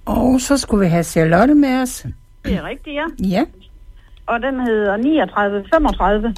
Og så skulle vi have Charlotte med os. Det er rigtigt, ja. Ja. Og den hedder 3935.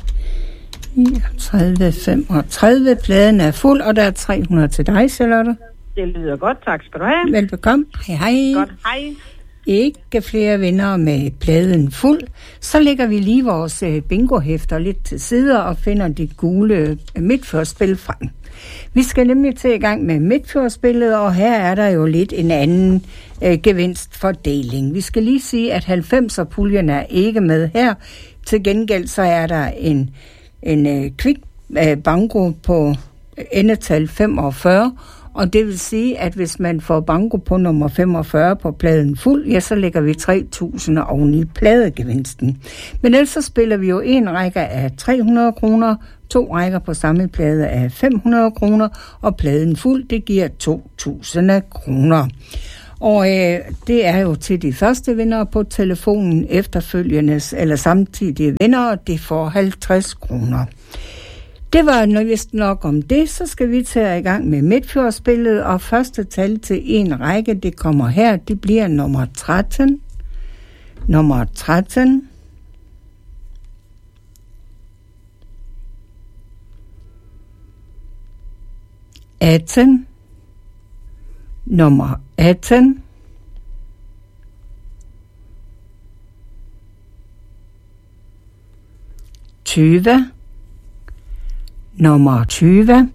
3935. Pladen er fuld, og der er 300 til dig, Charlotte. Det lyder godt, tak skal du have. Velbekomme. Hej, hej. Godt, hej. Ikke flere vinder med pladen fuld. Så lægger vi lige vores bingohæfter lidt til side og finder dit gule midtførspil frem. Vi skal nemlig til i gang med midtførspillet, og her er der jo lidt en anden gevinstfordeling. Vi skal lige sige, at 90'er-puljen er ikke med her. Til gengæld så er der en kvik banko på endetal 45, og det vil sige, at hvis man får banko på nummer 45 på pladen fuld, ja, så lægger vi 3.000 oven i pladegevinsten. Men ellers så spiller vi jo en række af 300 kroner, 2 rækker på samme plade af 500 kroner, og pladen fuld, det giver 2.000 kroner. Og det er jo til de første vindere på telefonen, efterfølgendes eller samtidige vindere, det får 50 kroner. Det var vist nok om det, så skal vi tage i gang med midtførspillet, og første tal til en række, det kommer her, det bliver nummer 13. Nummer 13. Nummer 18. Nummer 20.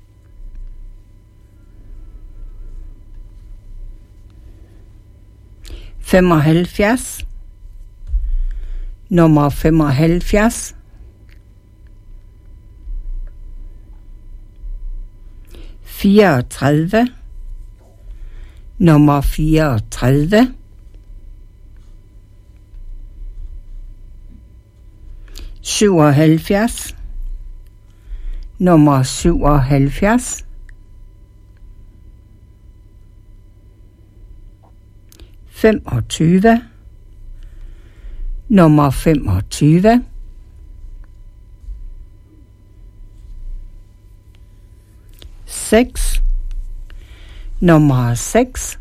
75. Nummer 75. 34. Nummer 34. 77. Nummer 77. 25. Nummer 25. 6. Nummer 6.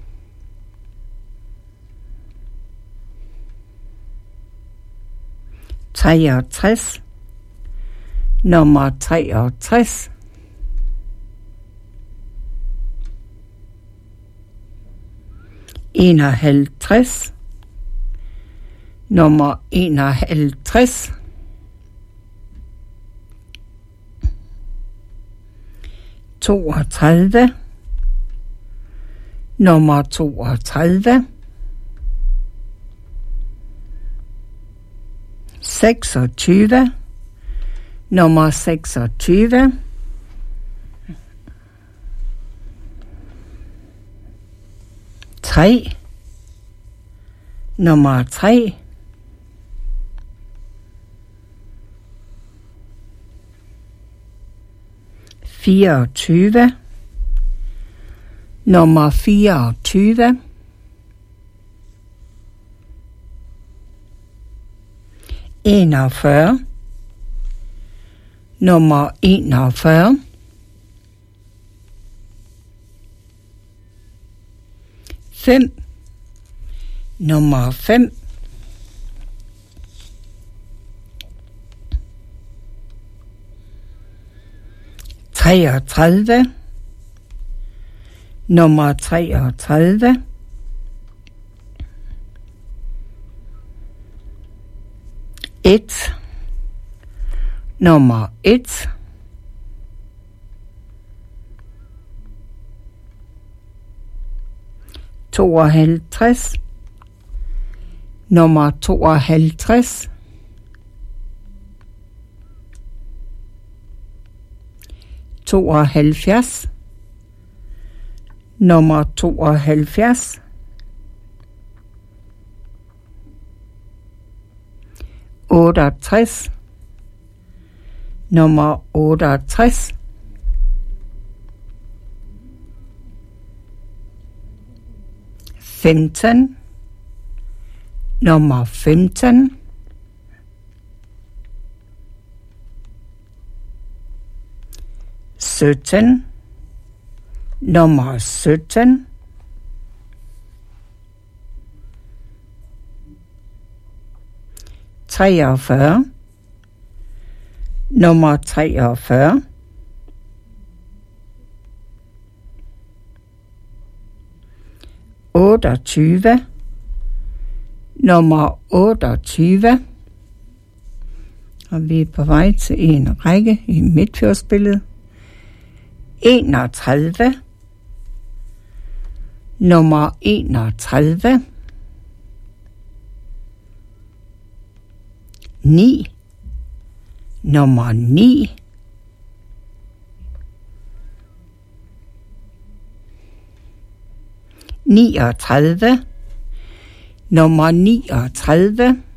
63. Nummer 63. 51. Nummer 51. 32. Nummer 32. 26. Nummer 26. 3. Nummer 3. 24. Nummer 24. 41. Nummer 41. 5. Nummer 5. 33. Nummer 33. 1. Nummer 1. 52. Nummer 52. 72. Nummer 72. 68. Nummer 68. 15. Nummer 15. 17. Nummer 17. 43, nummer 43, 28, nummer 28, og vi er på vej til en række i midtførspillet. 31, nummer 31, 9, nummer 9, 39, nummer 39,